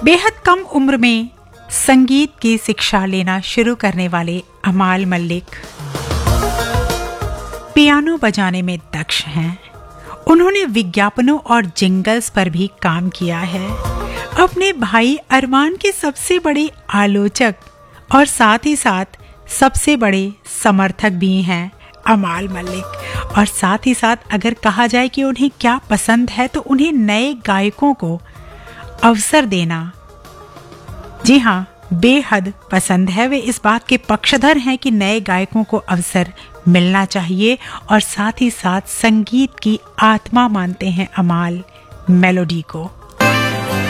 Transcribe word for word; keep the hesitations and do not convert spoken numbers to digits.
बेहद कम उम्र में संगीत की शिक्षा लेना शुरू करने वाले अमाल मलिक पियानो बजाने में दक्ष हैं। उन्होंने विज्ञापनों और जिंगल्स पर भी काम किया है। अपने भाई अरमान के सबसे बड़े आलोचक और साथ ही साथ सबसे बड़े समर्थक भी हैं अमाल मलिक। और साथ ही साथ अगर कहा जाए कि उन्हें क्या पसंद है तो उन्हें नए गायकों को अवसर देना, जी हाँ, बेहद पसंद है। वे इस बात के पक्षधर हैं कि नए गायकों को अवसर मिलना चाहिए और साथ ही साथ संगीत की आत्मा मानते हैं अमाल मेलोडी को।